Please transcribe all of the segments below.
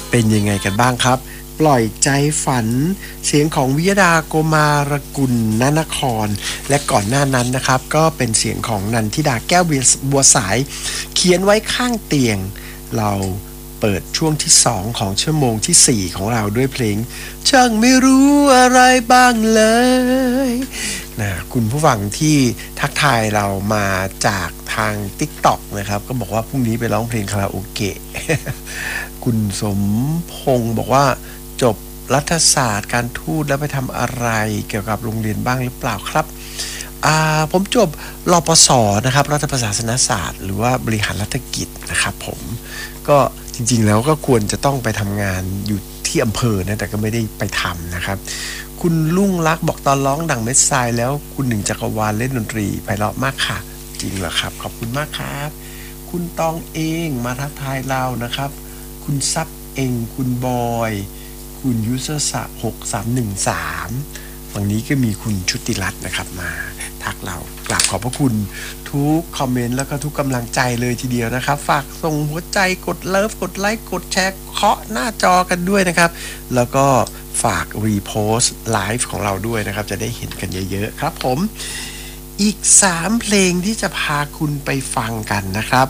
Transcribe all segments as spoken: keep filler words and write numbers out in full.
เป็นยังไงกันบ้างครับปล่อยใจฝันเสียงของวิยดาโกมารกุลนนครและก่อนหน้านั้นนะครับก็เป็นเสียงของนันทิดาแก้วบัวสายเขียนไว้ข้างเตียงเราเปิดช่วงที่สองของชั่วโมงที่สี่ของเราด้วยเพลงช่างไม่รู้อะไรบ้างเลยนะคุณผู้ฟังที่ทักทายเรามาจากทาง TikTok นะครับก็บอกว่าพรุ่งนี้ไปร้องเพลงคาราโอเกะ คุณสมพงศ์บอกว่าจบรัฐศาสตร์การทูตแล้วไปทำอะไรเกี่ยวกับโรงเรียนบ้างหรือเปล่าครับอ่าผมจบรปศนะครับรัฐประศาสนศาสตร์หรือว่าบริหารรัฐกิจนะครับผมก็จริงๆแล้วก็ควรจะต้องไปทำงานอยู่ที่อำเภอนะแต่ก็ไม่ได้ไปทำนะครับคุณลุ่งรักบอกตอนร้องดังเม็ดทรายแล้วคุณหนึ่งจักรวาลเล่นดนตรีไพเราะมากค่ะจริงเหรอครับขอบคุณมากครับคุณตองเองมาทักทายเรานะครับคุณซับเองคุณบอยคุณยุสสะหกสามหนึ่งสามฝั่งนี้ก็มีคุณชุติรัตน์นะครับมาทักเรากราบขอบพระคุณทุกคอมเมนต์แล้วก็ทุกกำลังใจเลยทีเดียวนะครับฝากส่งหัวใจกดเลิฟกดไลค์กดแชร์เคาะหน้าจอกันด้วยนะครับแล้วก็ฝากรีโพสต์ไลฟ์ของเราด้วยนะครับจะได้เห็นกันเยอะๆครับผมอีกสามเพลงที่จะพาคุณไปฟังกันนะครับ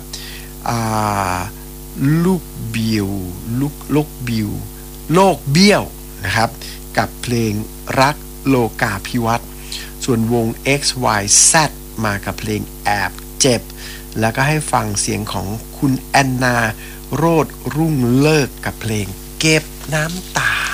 ลูกบิวลูกโลกบิวโลกเบี้ยวนะครับกับเพลงรักโลกาภิวัตรส่วนวง เอ็กซ์ วาย แซด มากับเพลงแอบเจ็บแล้วก็ให้ฟังเสียงของคุณแอนนาโรดรุ่งเลิกกับเพลงเก็บน้ำตา